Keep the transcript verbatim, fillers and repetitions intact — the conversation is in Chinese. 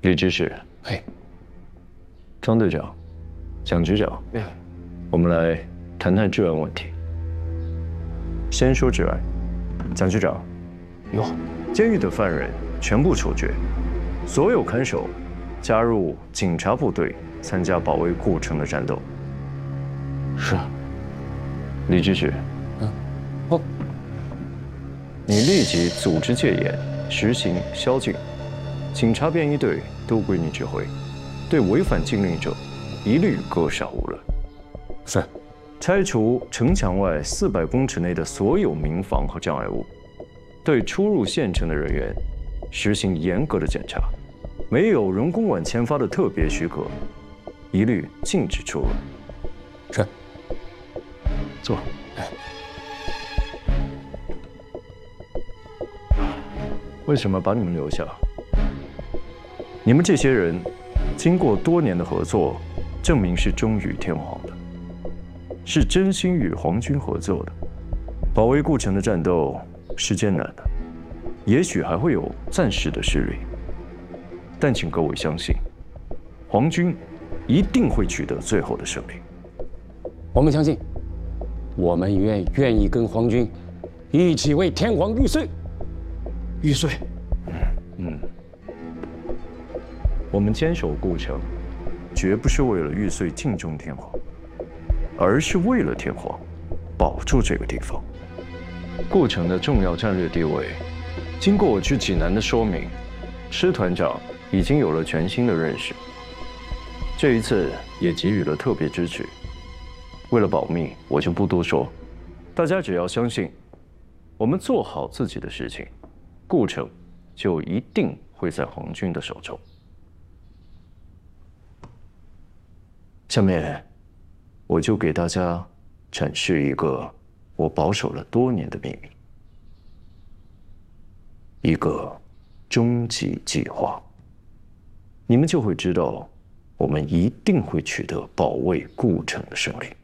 李知识， 嘿， 张队长，蒋局长， 哎， 我们来谈谈治安问题。先说治安，蒋局长， 哟， 监狱的犯人全部处决，所有看守加入警察部队，参加保卫顾城的战斗。 是。 李知识， 嗯，哦， 你立即组织戒严，实行宵禁，警察便衣队都归你指挥，对违反禁令者，一律格杀勿论。 是。 拆除城墙外四百公尺内的所有民房和障碍物，对出入县城的人员实行严格的检查，没有人公馆签发的特别许可，一律禁止出入。 是。 坐。为什么把你们留下？你们这些人，经过多年的合作，证明是忠于天皇的，是真心与皇军合作的。保卫顾城的战斗是艰难的，也许还会有暂时的失利，但请各位相信，皇军一定会取得最后的胜利。 我们相信，我们愿愿意跟皇军一起为天皇玉碎。玉碎。 嗯，我们坚守顾城，绝不是为了玉碎敬重天皇，而是为了天皇，保住这个地方。顾城的重要战略地位，经过我去济南的说明，师团长已经有了全新的认识。这一次也给予了特别支持。为了保密，我就不多说，大家只要相信，我们做好自己的事情，顾城就一定会在皇军的手中。下面，我就给大家展示一个我保守了多年的秘密，一个终极计划。你们就会知道，我们一定会取得保卫顾城的胜利。